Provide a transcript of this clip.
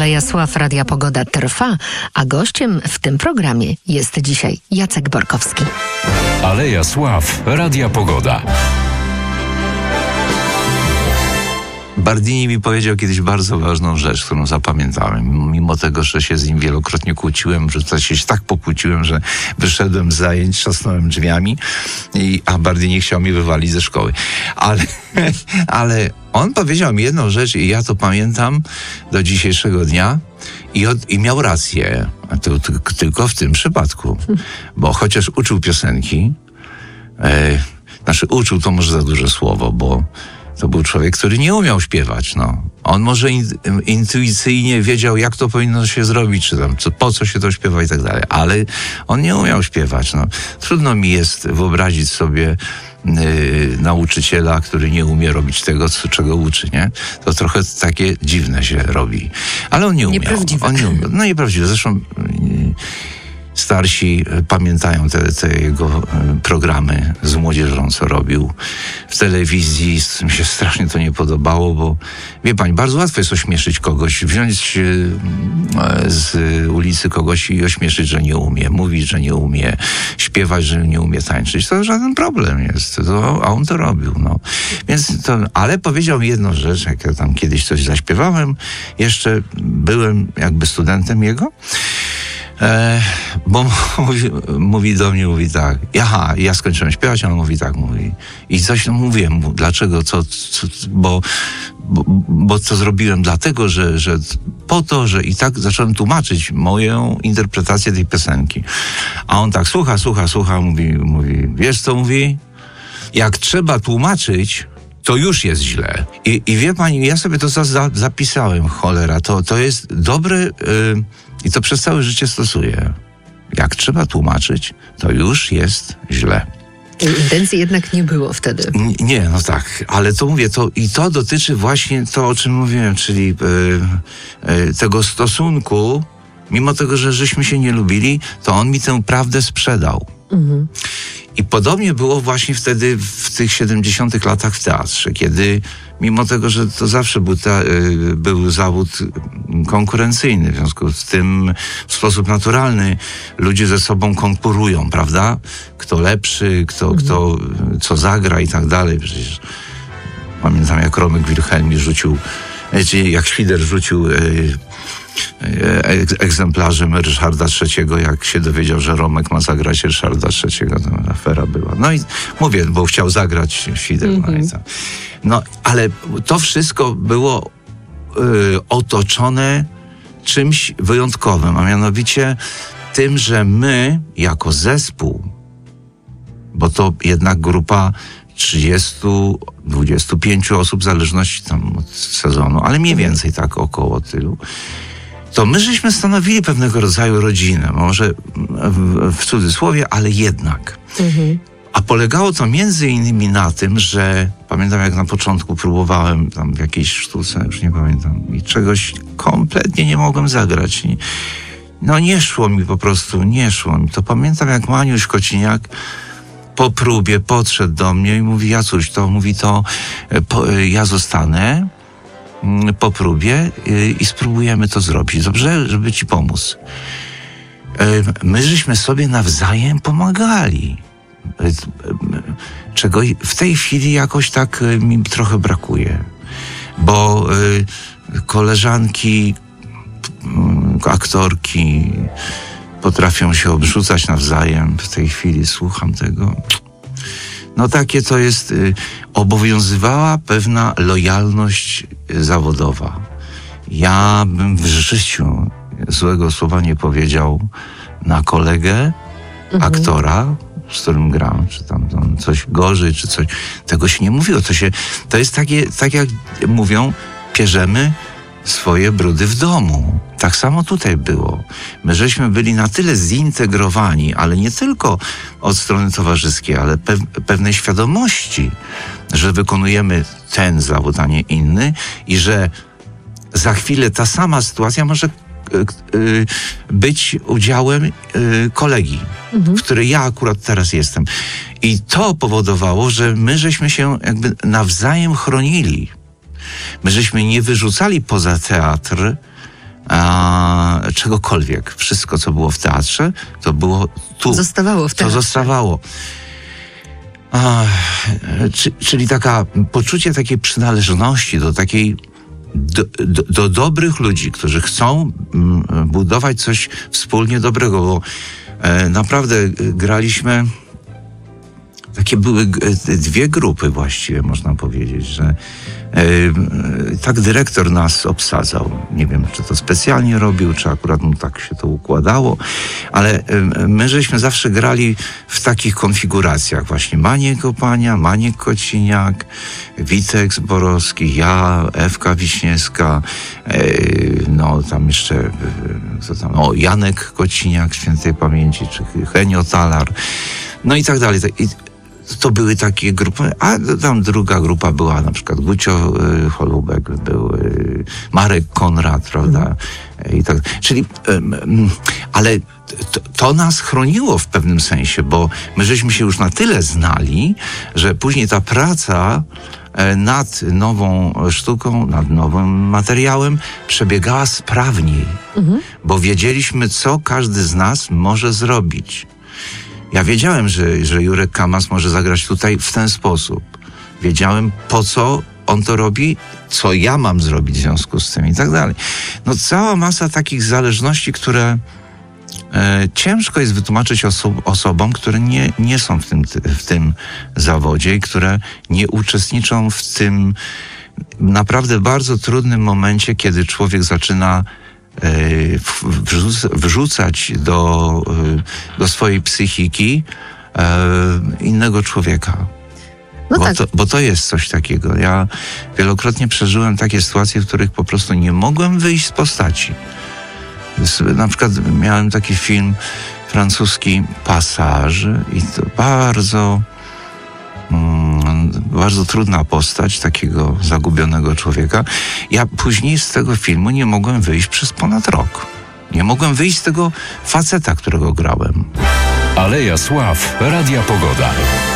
Aleja Sław Radia Pogoda trwa, a gościem w tym programie jest dzisiaj Jacek Borkowski. Aleja Sław Radia Pogoda. Bardini mi powiedział kiedyś bardzo ważną rzecz, którą zapamiętałem. Mimo tego, że się z nim wielokrotnie kłóciłem, że to się tak pokłóciłem, że wyszedłem z zajęć, trzasnąłem drzwiami, a Bardini chciał mnie wywalić ze szkoły. Ale on powiedział mi jedną rzecz i ja to pamiętam do dzisiejszego dnia i miał rację, tylko w tym przypadku. Bo chociaż uczył piosenki, uczył to może za duże słowo, bo to był człowiek, który nie umiał śpiewać, no. On może intuicyjnie wiedział, jak to powinno się zrobić, czy tam, po co się to śpiewa i tak dalej, ale on nie umiał śpiewać, no. Trudno mi jest wyobrazić sobie nauczyciela, który nie umie robić tego, czego uczy, nie? To trochę takie dziwne się robi. Ale on nie umiał. Nieprawdziwe. On nie umiał. No nieprawdziwe. Zresztą starsi pamiętają te jego programy z młodzieżą, co robił w telewizji. Mi się strasznie to nie podobało, bo wie pani, bardzo łatwo jest ośmieszyć kogoś, wziąć z ulicy kogoś i ośmieszyć, że nie umie, mówić, że nie umie, śpiewać, że nie umie tańczyć. To żaden problem jest, a on to robił, no. Więc ale powiedział mi jedną rzecz, jak ja tam kiedyś coś zaśpiewałem, jeszcze byłem jakby studentem jego, bo mówi do mnie, mówi tak, ja skończyłem śpiewać, a on mówi tak, i coś mówiłem mu, dlaczego, bo co zrobiłem, dlatego, że po to, że i tak zacząłem tłumaczyć moją interpretację tej piosenki. A on tak słucha, mówi, wiesz co mówi? Jak trzeba tłumaczyć, to już jest źle. I wie pani, ja sobie to zapisałem, cholera, to jest dobre i to przez całe życie stosuję. Jak trzeba tłumaczyć, to już jest źle. Tej intencji jednak nie było wtedy. Nie, no tak, ale to mówię, to dotyczy właśnie to, o czym mówiłem, czyli tego stosunku, mimo tego, że żeśmy się nie lubili, to on mi tę prawdę sprzedał. Mhm. I podobnie było właśnie wtedy w tych 70 latach w teatrze, kiedy mimo tego, że to zawsze był zawód konkurencyjny, w związku z tym w sposób naturalny ludzie ze sobą konkurują, prawda? Kto lepszy, kto co zagra i tak dalej. Przecież pamiętam, jak Romek Wilhelmi rzucił, jak Świder rzucił egzemplarzem Ryszarda III, jak się dowiedział, że Romek ma zagrać Ryszarda III, to afera była. No i mówię, bo chciał zagrać Świder. No, ale to wszystko było otoczone czymś wyjątkowym, a mianowicie tym, że my jako zespół, bo to jednak grupa 30-25 osób, w zależności tam od sezonu, ale mniej więcej tak około tylu, to my żeśmy stanowili pewnego rodzaju rodzinę, może w cudzysłowie, ale jednak. Mhm. A polegało to między innymi na tym, że pamiętam, jak na początku próbowałem tam w jakiejś sztuce, już nie pamiętam, i czegoś kompletnie nie mogłem zagrać. No nie szło mi po prostu, To pamiętam, jak Maniusz Kociniak po próbie podszedł do mnie i mówi, Jacuś, ja zostanę po próbie i spróbujemy to zrobić. Dobrze? Żeby ci pomóc. My żeśmy sobie nawzajem pomagali. Czego w tej chwili jakoś tak mi trochę brakuje. Bo koleżanki, aktorki potrafią się obrzucać nawzajem. W tej chwili słucham tego. No takie to jest, obowiązywała pewna lojalność zawodowa. Ja bym w życiu złego słowa nie powiedział na kolegę, aktora, z którym gram, czy tam coś gorzej, czy coś. Tego się nie mówiło. To jest takie, tak jak mówią, pierzemy swoje brudy w domu. Tak samo tutaj było. My żeśmy byli na tyle zintegrowani, ale nie tylko od strony towarzyskiej, ale pewnej świadomości, że wykonujemy ten zawód, a nie inny i że za chwilę ta sama sytuacja może być udziałem kolegi, w której ja akurat teraz jestem. I to powodowało, że my żeśmy się jakby nawzajem chronili. My żeśmy nie wyrzucali poza teatr czegokolwiek. Wszystko, co było w teatrze, to było tu. Zostawało w To teatrze. zostawało. Czyli poczucie takiej przynależności do dobrych ludzi, którzy chcą budować coś wspólnie dobrego, bo naprawdę graliśmy. Takie były dwie grupy właściwie, można powiedzieć, że tak dyrektor nas obsadzał. Nie wiem, czy to specjalnie robił, czy akurat mu tak się to układało, ale my żeśmy zawsze grali w takich konfiguracjach właśnie Maniek Opania, Maniek Kociniak, Witek Zborowski, ja, Ewka Wiśniewska, tam jeszcze Janek Kociniak świętej pamięci, czy Henio Talar, no i tak dalej. To były takie grupy, a tam druga grupa była na przykład Gucio Holubek, był Marek Konrad, prawda? I tak. Czyli, ale to nas chroniło w pewnym sensie, bo my żeśmy się już na tyle znali, że później ta praca nad nową sztuką, nad nowym materiałem przebiegała sprawniej, bo wiedzieliśmy, co każdy z nas może zrobić. Ja wiedziałem, że Jurek Kamas może zagrać tutaj w ten sposób. Wiedziałem, po co on to robi, co ja mam zrobić w związku z tym i tak dalej. No cała masa takich zależności, które ciężko jest wytłumaczyć osobom, które nie są w tym zawodzie i które nie uczestniczą w tym naprawdę bardzo trudnym momencie, kiedy człowiek zaczyna wrzucać do swojej psychiki innego człowieka. Bo to jest coś takiego. Ja wielokrotnie przeżyłem takie sytuacje, w których po prostu nie mogłem wyjść z postaci. Na przykład miałem taki film francuski Passage i to bardzo trudna postać takiego zagubionego człowieka. Ja później z tego filmu nie mogłem wyjść przez ponad rok. Nie mogłem wyjść z tego faceta, którego grałem. Aleja Sław, Radia Pogoda.